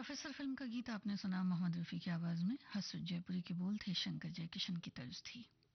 Professor film का गीत आपने सुना मोहम्मद रफ़ी की आवाज़ में। हसरत जयपुरी के बोल थे, शंकर जयकिशन की तर्ज थी।